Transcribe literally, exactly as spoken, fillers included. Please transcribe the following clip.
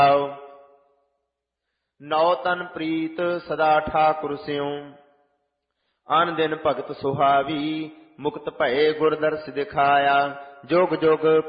ਨੌ ਤਨ ਪ੍ਰੀਤ ਸਦਾ ਠਾਕੁਰ ਸਿਉ, ਅਨ ਦਿਨ ਭਗਤ ਸੁਹਾਵੀ, ਮੁਕਤ ਭਏ ਗੁਰ ਦਰਸ ਦਿਖਾਇਆ। ਜੁਗ ਜੁਗ